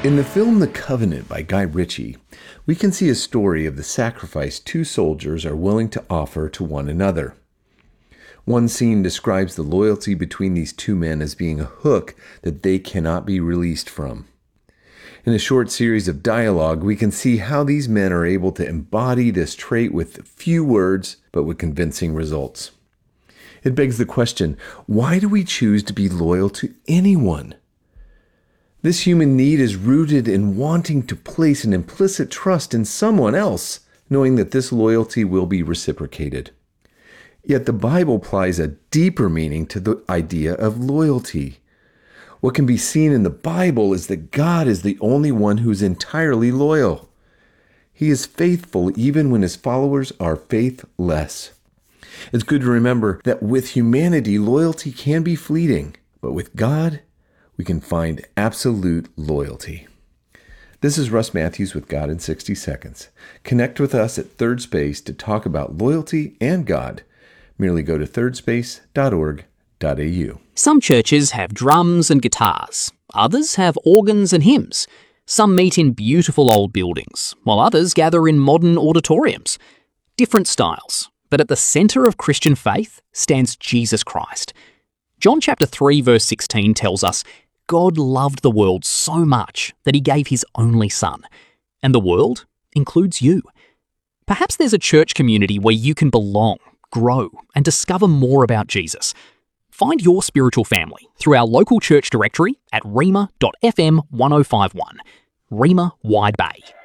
In the film The Covenant by Guy Ritchie, we can see a story of the sacrifice two soldiers are willing to offer to one another. One scene describes the loyalty between these two men as being a hook that they cannot be released from. In a short series of dialogue, we can see how these men are able to embody this trait with few words, but with convincing results. It begs the question, why do we choose to be loyal to anyone? This human need is rooted in wanting to place an implicit trust in someone else, knowing that this loyalty will be reciprocated. Yet the Bible applies a deeper meaning to the idea of loyalty. What can be seen in the Bible is that God is the only one who is entirely loyal. He is faithful even when his followers are faithless. It's good to remember that with humanity, loyalty can be fleeting, but with God, we can find absolute loyalty. This is Russ Matthews with God in 60 Seconds. Connect with us at Third Space to talk about loyalty and God. Merely go to thirdspace.org.au. Some churches have drums and guitars. Others have organs and hymns. Some meet in beautiful old buildings, while others gather in modern auditoriums. Different styles, but at the centre of Christian faith stands Jesus Christ. John chapter 3 verse 16 tells us, God loved the world so much that he gave his only son. And the world includes you. Perhaps there's a church community where you can belong, grow, and discover more about Jesus. Find your spiritual family through our local church directory at rhema.fm 1051. Rhema Wide Bay.